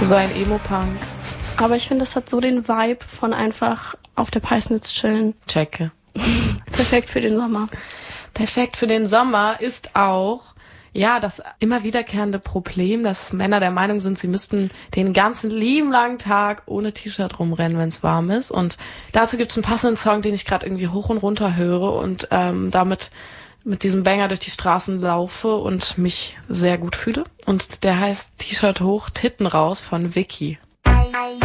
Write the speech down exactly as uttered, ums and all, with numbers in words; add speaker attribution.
Speaker 1: So ein Emo-Punk.
Speaker 2: Aber ich finde, das hat so den Vibe von einfach auf der Peisnitz chillen.
Speaker 1: Checke.
Speaker 2: Perfekt für den Sommer.
Speaker 1: Perfekt für den Sommer ist auch, ja, das immer wiederkehrende Problem, dass Männer der Meinung sind, sie müssten den ganzen lieben langen Tag ohne T-Shirt rumrennen, wenn es warm ist. Und dazu gibt's einen passenden Song, den ich gerade irgendwie hoch und runter höre und ähm, damit mit diesem Banger durch die Straßen laufe und mich sehr gut fühle. Und der heißt T-Shirt hoch, Titten raus von Vicky.